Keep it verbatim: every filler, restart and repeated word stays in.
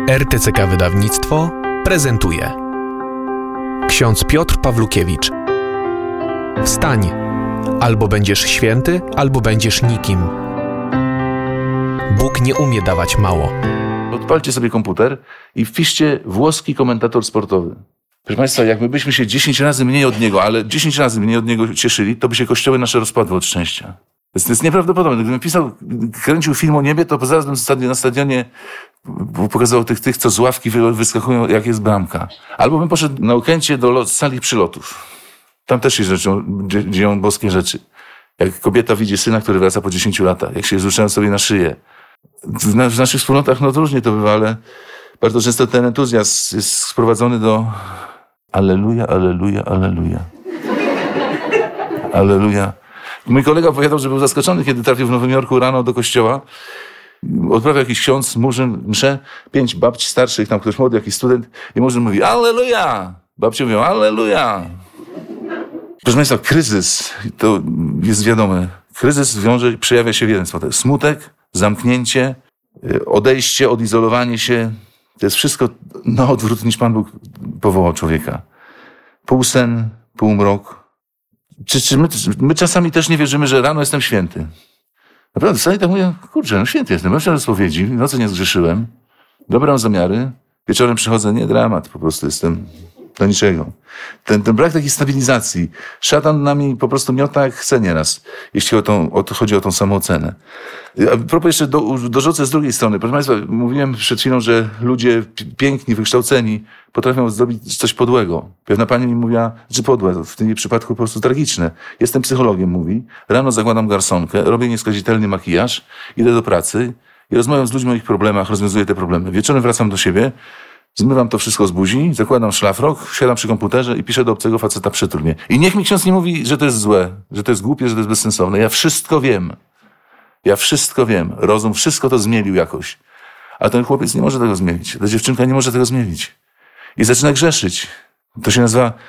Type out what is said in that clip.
R T C K Wydawnictwo prezentuje ksiądz Piotr Pawlukiewicz. Wstań, albo będziesz święty, albo będziesz nikim. Bóg nie umie dawać mało. Odpalcie sobie komputer i wpiszcie włoski komentator sportowy. Proszę Państwa, jakby byśmy się dziesięć razy mniej od niego, ale dziesięć razy mniej od niego cieszyli, to by się kościoły nasze rozpadły od szczęścia. To jest, to jest nieprawdopodobne. Gdybym pisał, kręcił film o niebie, to zaraz bym na stadionie pokazał tych, tych, co z ławki wyskakują, jak jest bramka. Albo bym poszedł na Okęcie do sali przylotów. Tam też się rzeczą, dzieją boskie rzeczy. Jak kobieta widzi syna, który wraca po dziesięciu latach, jak się zrzucają sobie na szyję. W, na, w naszych wspólnotach no to różnie to bywa, ale bardzo często ten entuzjazm jest sprowadzony do alleluja, alleluja, alleluja. Alleluja. Mój kolega opowiadał, że był zaskoczony, kiedy trafił w Nowym Jorku rano do kościoła. Odprawiał jakiś ksiądz, murzyn, mszę, pięć babci starszych, tam ktoś młody, jakiś student i murzyn mówi alleluja. Babcie mówią alleluja. Proszę Państwa, kryzys, to jest wiadome. Kryzys wiąże, przejawia się w jeden sposób. Smutek, zamknięcie, odejście, odizolowanie się. To jest wszystko na odwrót, niż Pan Bóg powołał człowieka. Półsen, półmrok. Czy, czy my, my czasami też nie wierzymy, że rano jestem święty? Naprawdę, wcale tak mówię, kurczę, no święty jestem. Mam się spowiedzi, w nocy nie zgrzeszyłem. Dobre mam zamiary. Wieczorem przychodzę, nie dramat, po prostu jestem do niczego. Ten, ten brak takiej stabilizacji. Szatan nami po prostu miota jak chce nieraz, jeśli o tą, o to chodzi o tą samoocenę. A propos jeszcze do, dorzucę z drugiej strony. Proszę Państwa, mówiłem przed chwilą, że ludzie piękni, wykształceni potrafią zrobić coś podłego. Pewna pani mi mówiła, że podłe, w tym przypadku po prostu tragiczne. Jestem psychologiem, mówi. Rano zakładam garsonkę, robię nieskazitelny makijaż, idę do pracy i rozmawiam z ludźmi o ich problemach, rozwiązuję te problemy. Wieczorem wracam do siebie, zmywam to wszystko z buzi, zakładam szlafrok, siadam przy komputerze i piszę do obcego faceta przytul mnie. I niech mi ksiądz nie mówi, że to jest złe, że to jest głupie, że to jest bezsensowne. Ja wszystko wiem. Ja wszystko wiem. Rozum wszystko to zmielił jakoś. A ten chłopiec nie może tego zmienić. Ta dziewczynka nie może tego zmienić. I zaczyna grzeszyć. To się nazywa